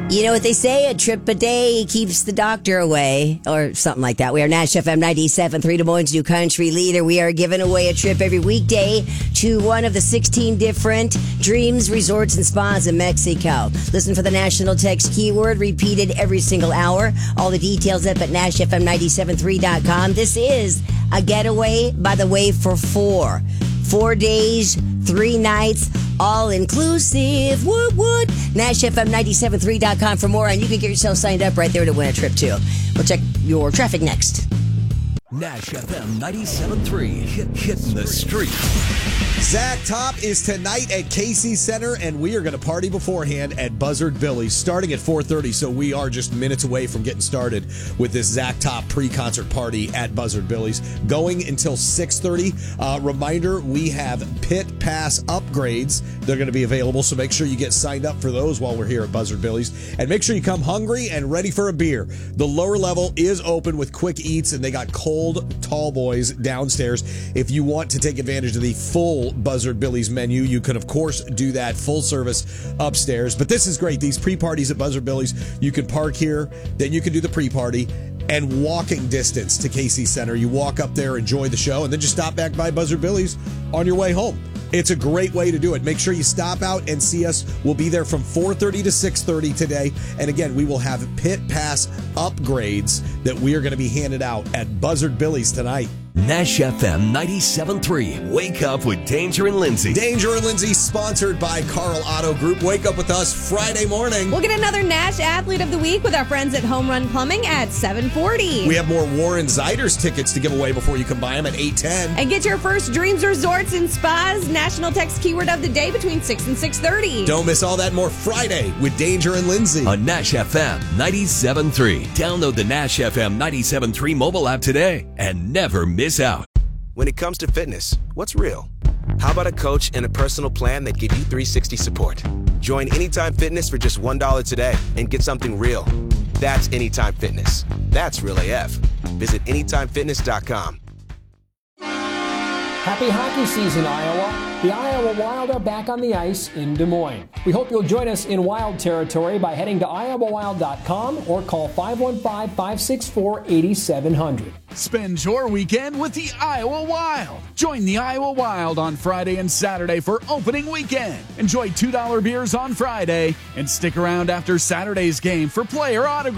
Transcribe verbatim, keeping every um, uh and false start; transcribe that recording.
You know what they say, a trip a day keeps the doctor away, or something like that. We are Nash F M ninety-seven point three, Des Moines' new country leader. We are giving away a trip every weekday to one of the sixteen different dreams, resorts, and spas in Mexico. Listen for the national text keyword, repeated every single hour. All the details up at Nash F M ninety-seven point three dot com. This is a getaway, by the way, for four. Four days, three nights, all inclusive. Woot woot. Nash F M ninety-seven point three dot com for more, and you can get yourself signed up right there to win a trip too. We'll check your traffic next. Nash F M ninety-seven point three, hit, hitting the street. Zach Top is tonight at Casey Center, and we are going to party beforehand at Buzzard Billy's, starting at four thirty, so we are just minutes away from getting started with this Zach Top pre-concert party at Buzzard Billy's, going until six thirty. Uh, reminder, we have pit pass upgrades. They're going to be available, so make sure you get signed up for those while we're here at Buzzard Billy's, and make sure you come hungry and ready for a beer. The lower level is open with quick eats, and they got cold tall boys downstairs. If you want to take advantage of the full Buzzard Billy's menu, you can of course do that full service upstairs. But this is great. These pre-parties at Buzzard Billy's, you can park here, then you can do the pre-party, and walking distance to Casey Center. You walk up there, enjoy the show, and then just stop back by Buzzard Billy's on your way home. It's a great way to do it. Make sure you stop out and see us. We'll be there from four thirty to six thirty today. And again, we will have pit pass upgrades that we are going to be handed out at Buzzard Billy's tonight. Nash F M ninety-seven point three. Wake up with Danger and Lindsay. Danger and Lindsay, sponsored by Carl Auto Group. Wake up with us Friday morning. We'll get another Nash Athlete of the Week with our friends at Home Run Plumbing at seven forty. We have more Warren Ziders tickets to give away before you can buy them at eight ten. And get your first Dreams Resorts and Spas national text keyword of the day between six and six thirty. Don't miss all that more Friday with Danger and Lindsay on Nash F M ninety-seven point three. Download the Nash F M ninety-seven point three mobile app today and never miss out. When it comes to fitness, what's real? How about a coach and a personal plan that give you three sixty support? Join Anytime Fitness for just one dollar today and get something real. That's Anytime Fitness. That's real A F. Visit anytime fitness dot com. Happy hockey season, Iowa. The Iowa Wild are back on the ice in Des Moines. We hope you'll join us in Wild territory by heading to iowa wild dot com or call five one five, five six four, eight seven zero zero. Spend your weekend with the Iowa Wild. Join the Iowa Wild on Friday and Saturday for opening weekend. Enjoy two dollar beers on Friday and stick around after Saturday's game for player autographs.